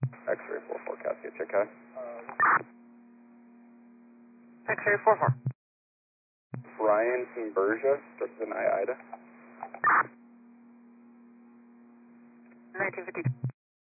X-ray 44 Cascade, check high. X-ray 44. Brian Conversia, represent Ida. 1952.